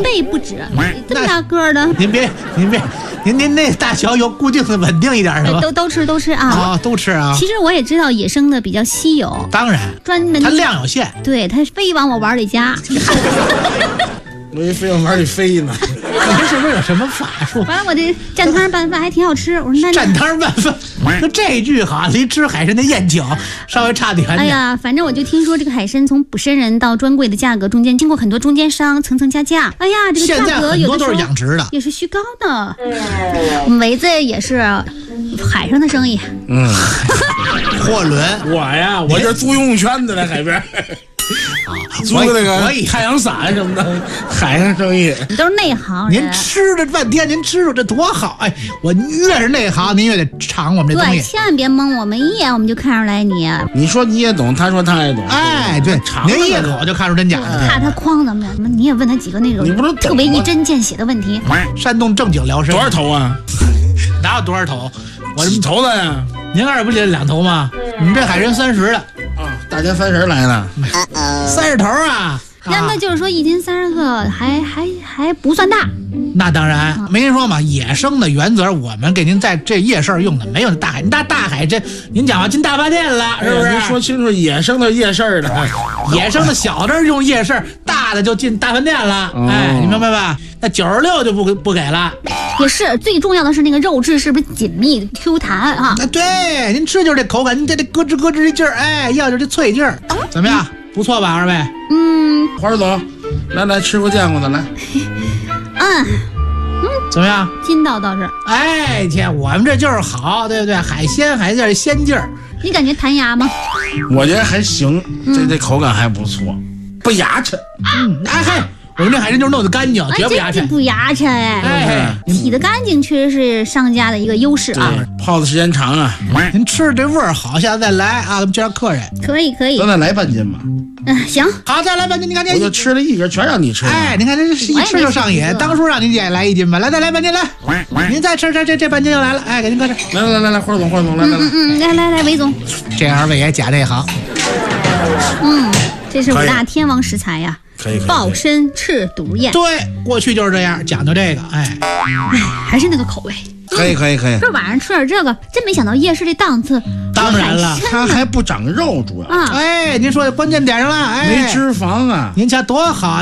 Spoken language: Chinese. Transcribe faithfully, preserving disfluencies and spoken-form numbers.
倍不止，这么大个的。 您别，您别，您您那大小有固定的、稳定一点的吧？ 都都吃都吃啊！ 啊，都吃啊！ 其实我也知道野生的比较稀有， 当然， 专门它量有限， 对，它非往我碗里夹。 我一非往碗里飞呢。 您是不是有什么法术？ 完了，我这蘸汤拌饭还挺好吃。我说那蘸汤拌饭，那这句好，离吃海参的宴请稍微差点。 哎呀，反正我就听说这个海参从捕参人到专柜的价格中间经过很多中间商层层加价。哎呀，这个价格有的时候都是养殖的， 也是虚高的。我们维子也是海上的生意。 嗯， 货轮， 我呀，我这租游泳圈的在海边。啊，租那个太阳伞什么的，海上生意都是内行人。 您吃了半天，您吃着这多好！哎，我越是内行，您越得尝我们这东西。 对，千万别蒙我们，一眼我们就看出来你。 你说你也懂，他说他也懂。 哎，对，您一口就看出真假的。 怕他诓咱们，什么你也问他几个那种你不能特别一针见血的问题。 山东正经聊生多少头啊？ 哪有多少头？ 我这头的呀。 您二不是两头吗？你们这海参三十的。 啊，大年三十来的， 三十头啊！ 那那就是说一斤三十克，还还还不算大。 那当然，没人说嘛，野生的原则我们给您在这夜市用的，没有大海。大大海这您讲话进大饭店了，是不是？ 您说清楚，野生的夜市的， 野生的小的用夜市，大的就进大饭店了。 哦、 哎，你明白吧？那九十六就不不给了。 也是，最重要的是那个肉质是不是紧密 Q 弹啊？ 啊，对，您吃就是这口感，您这这咯吱咯吱的劲儿，哎，要就是这脆劲儿，怎么样？不错吧，二位？ 嗯， 花总，来来吃过见过的来。 嗯。 怎么样？ 筋道倒是。 哎天，我们这就是好，对不对？海鲜还是鲜劲儿。 你感觉弹牙吗？ 我觉得还行，嗯、这这口感还不错，不牙碜。 嗯，哎嘿。我们这海参就是弄得干净，绝不牙碜， 不牙碜哎！ 哎， 洗得干净确实是商家的一个优势啊。 泡的时间长啊， 您吃这味儿好，下次再来啊，咱们介绍客人。 可以可以， 咱再来半斤吧。 嗯，行， 好，再来半斤。你看这， 我就吃了一根，全让你吃。 哎，你看这一吃就上瘾。当初让您也来一斤吧，来再来半斤来。您再吃吃这这半斤就来了，哎，给您搁这。 来来来来，花总花总来来来， 嗯嗯，来来来，韦总， 这二位也假这行。 嗯，这是五大天王食材呀。 可以， 鲍参赤肚燕， 对，过去就是这样讲究这个，哎， 哎，还是那个口味。 可以，可以，可以。 这晚上吃点这个，真没想到夜市这档次。 当然了， 它还不长肉，主要。 啊， 哎，您说的关键点上了，哎， 没脂肪啊， 您瞧多好啊。